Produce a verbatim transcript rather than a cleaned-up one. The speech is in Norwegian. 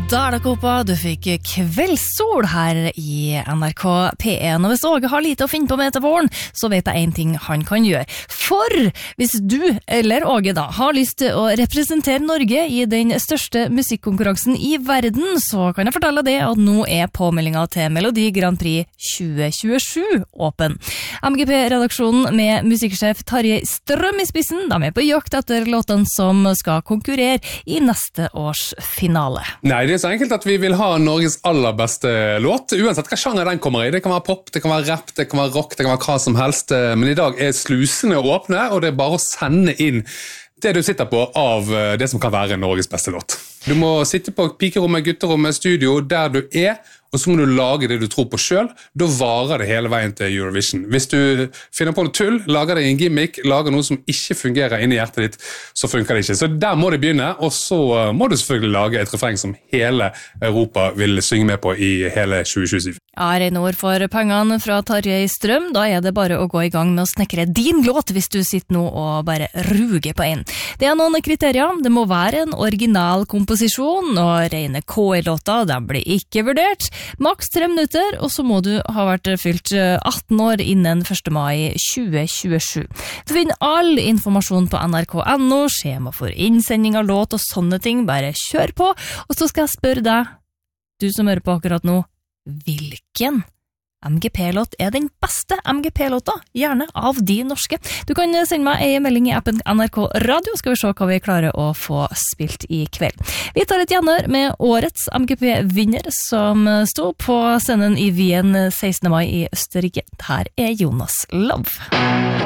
Da er det Kopa, du fikk kveldssol her i N R K P en, og hvis Åge har lite å finne på med etter våren, så vet jeg en ting han kan gjøre. For hvis du, eller Åge da, har lyst til å representere Norge i den største musikkonkurransen i verden, så kan jeg fortelle deg at nå er påmeldingen til Melodi Grand Prix tjue tjuesju åpen. M G P-redaksjonen med musikksjef Tarjei Strøm i spissen, de er på jakt etter låtene som skal konkurrere i neste års finale. Nei, det er så enkelt at vi vil ha Norges aller beste låt, uansett hva sjanger den kommer i. Det kan være pop, det kan være rap, det kan være rock, det kan være hva som helst. Men i dag er slusene åpne, og det er bare å sende inn det du sitter på av det som kan være Norges beste låt. Du må sitte på pikerommet, gutterommet, studio, der du er, og så må du lage det du tror på selv. Da varer det hele veien til Eurovision. Hvis du finner på noe tull, lager det en gimmick, lager noe som ikke fungerer inni hjertet ditt, så funker det ikke. Så der må det begynne, og så må du selvfølgelig lage et refreng som hele Europa vil synge med på i hele tjue tjuesju. Ja, reine ord for pengene fra Tarjei Strøm. Da er det bare å gå i gang med å snekre din låt hvis du sitter nå og bare ruger på en. Det er noen kriterier. Det må være en original komposisjon, og rene K I-låter, de blir ikke vurdert. Maks tre minutter, og så må du ha vært fylt atten år innen første mai tjue tjuesju. Du finner all informasjon på N R K punktum N O, skjema for innsending av låt og sånne ting. Bare kjør på, og så skal jeg spørre deg, du som hører på akkurat nå, hvilken M G P-låt er den beste M G P-låta, gjerne av de norske. Du kan sende meg en melding i appen N R K Radio, skal vi se hva vi klarer å få spilt i kveld. Vi tar et gjenhør med årets M G P-vinner som sto på scenen i Wien sekstende mai i Østerrike. Her er Jonas Love.